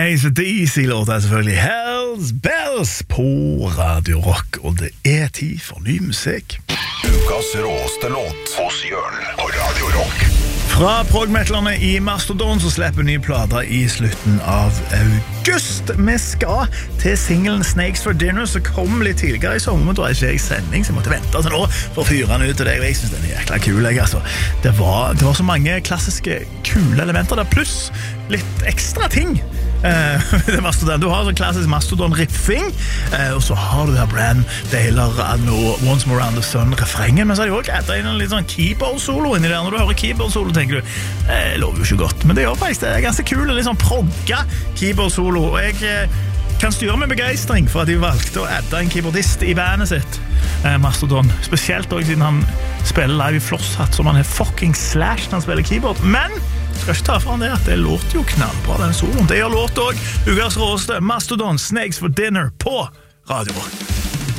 AC/DC-låt selvfølgelig Hells Bells på Radio Rock, og det tid for ny musikk. Ukas råeste låt hos Jørn på Radio Rock. Fra prog-metalerne i Mastodon så slipper ny plata i slutten av august. Vi skal til singlen Snakes for Dinner, som kom litt tidligere i sommer, men da ikke jeg sending, så jeg måtte vente til nå for å fyre den ut til deg, og jeg synes den er jækla kul, altså. Det var så mange klassiske kule elementer der, pluss litt ekstra ting. Det Mastodon. Du har sånn klassisk Mastodon-riffing, og så har du det her Brand Dailer Once More Around the Sun-refrengen, men så har de også etterinn en litt sånn keyboard-solo inni der. Når du hører keyboard-solo tenker du, det lover jo ikke godt, men det gjør faktisk, det er ganske kul, litt sånn progga keyboard-solo, og jeg kan styre med begeistring for at de valgte å adde en keyboardist i bandet sitt, Mastodon, spesielt også siden han spiller live i flosshatt som han er fucking Slash når han spiller keyboard, men skal ikke ta for han det at det låter jo knallbra den soloen. Det gjør låt også. Ukas råste Mastodon Snakes for Dinner på Radio Rock.